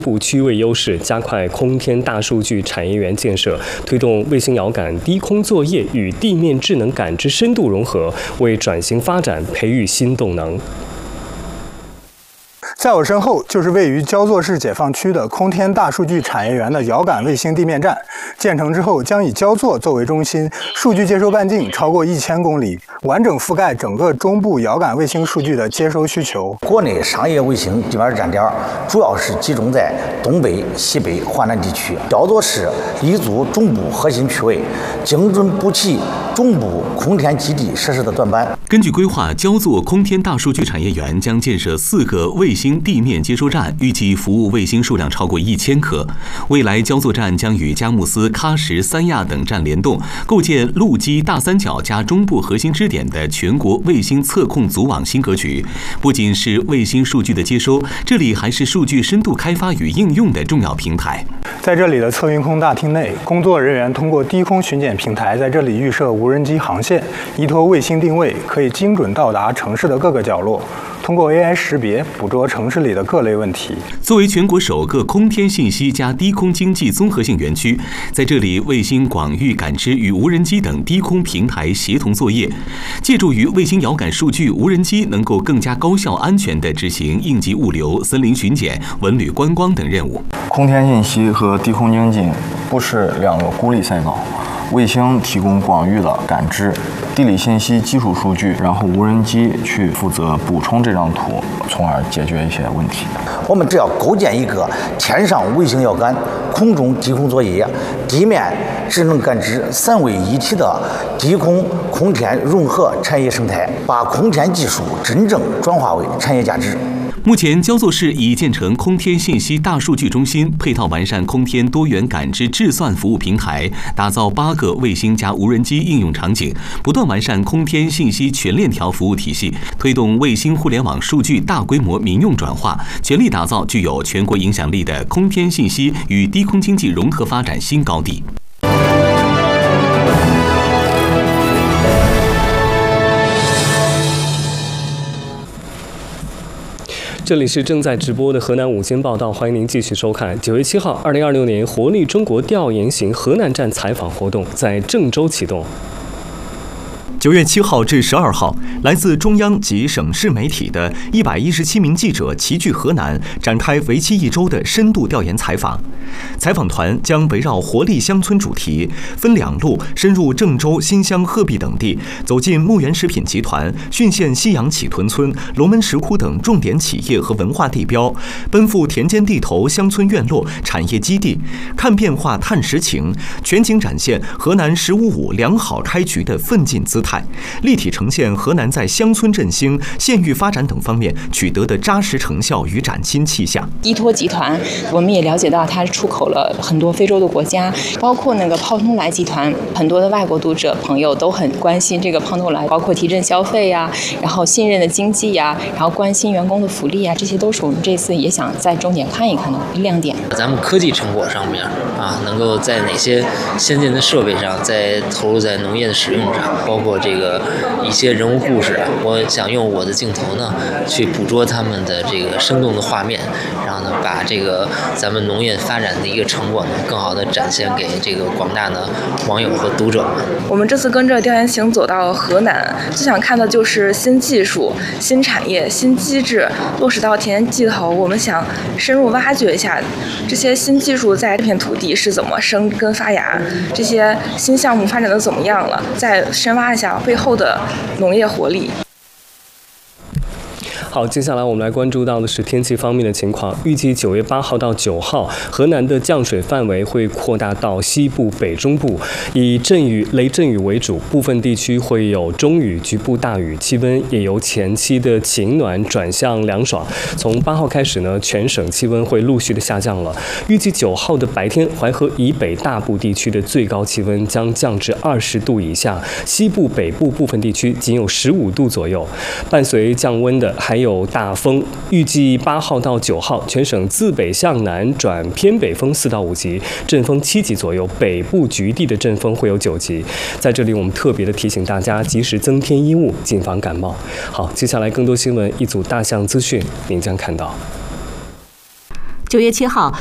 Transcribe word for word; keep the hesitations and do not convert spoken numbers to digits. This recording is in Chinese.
部区位优势，加快空天大数据产业园建设，推动卫星遥感低空作业与地面智能感知深度融合，为转型发展培育新动能。 在我身后就是位于焦作市解放区的空天大数据产业园的遥感卫星地面站。建成之后，将以焦作作为中心，数据接收半径超过一千公里，完整覆盖整个中部遥感卫星数据的接收需求。 国内商业卫星地面站点主要是集中在东北、西北、华南地区。焦作市立足中部核心区位，精准补齐中部空天基地设施的短板。 根据规划，焦作空天大数据产业园将建设四个卫星地面接收站，预计服务卫星数量超过一千颗。未来焦作站将与佳木斯、喀什、三亚等站联动，构建陆基大三角加中部核心支点的全国卫星测控组网新格局。不仅是卫星数据的接收，这里还是数据深度开发与应用的重要平台。 在这里的测运空大厅内，工作人员通过低空巡检平台在这里预设无人机航线，依托卫星定位，可以精准到达城市的各个角落。通过 A I 识别捕捉城市里的各类问题。 作为全国首个空天信息加低空经济综合性园区，在这里卫星广域感知与无人机等低空平台协同作业，借助于卫星遥感数据，无人机能够更加高效安全地执行应急物流、森林巡检、文旅观光等任务。 空天信息和低空经济不是两个孤立赛道。卫星提供广域的感知，地理信息基础数据，然后无人机去负责补充这张图，从而解决一些问题。 我们只要构建一个天上卫星遥感、空中低空作业、地面智能感知三位一体的低空空天融合产业生态，把空天技术真正转化为产业价值。 目前，焦作市已建成空天信息大数据中心，配套完善空天多元感知智算服务平台，打造八个卫星加无人机应用场景，不断完善空天信息全链条服务体系，推动卫星互联网数据大规模民用转化，全力打造具有全国影响力的空天信息与低空经济融合发展新高地。 这里是正在直播的河南午间报道，欢迎您继续收看。九月七号，二零二六年活力中国调研型河南站采访活动在郑州启动。 九月七号至十二号，来自中央及省市媒体的一百一十七名记者齐聚河南，展开为期一周的深度调研采访。采访团将围绕活力乡村主题，分两路深入郑州、新乡、鹤壁等地，走进牧原食品集团、浚县西洋启屯村、龙门石窟等重点企业和文化地标，奔赴田间地头、乡村院落、产业基地，看变化、探实情，全景展现河南“十五五”良好开局的奋进姿态。立体呈现河南在乡村振兴、县域发展等方面取得的扎实成效与崭新气象。 依托集团，我们也了解到它出口了很多非洲的国家，包括那个泡通莱集团，很多的外国读者朋友都很关心这个泡通莱，包括提振消费呀、啊，然后信任的经济呀、啊，然后关心员工的福利啊，这些都是我们这次也想在重点看一看的亮点。 咱们科技成果上面啊，能够在哪些先进的设备上，在投入在农业的使用上，包括这个一些人物故事，我想用我的镜头呢，去捕捉他们的这个生动的画面，然后呢，把这个咱们农业发展的一个成果呢，更好的展现给这个广大的网友和读者们。 我们这次跟着调研行走到河南，最想看的就是新技术、新产业、新机制落实到田间地头。我们想深入挖掘一下这些新技术在这片土地是怎么生根发芽，这些新项目发展的怎么样了，再深挖一下背后的农业活力。 好，接下来我们来关注到的是天气方面的情况。预计九月八号到九号，河南的降水范围会扩大到西部、北中部，以阵雨、雷阵雨为主，部分地区会有中雨、局部大雨。气温也由前期的晴暖转向凉爽。从八号开始呢，全省气温会陆续的下降了。预计九号的白天，淮河以北大部地区的最高气温将降至二十度以下，西部、北部部分地区仅有十五度左右。伴随降温的还有大风，预计八号到九号，全省自北向南转偏北风四到五级，阵风七级左右，北部局地的阵风会有九级。在这里，我们特别的提醒大家，及时增添衣物，谨防感冒。好，接下来更多新闻，一组大象资讯您将看到。 九月七号，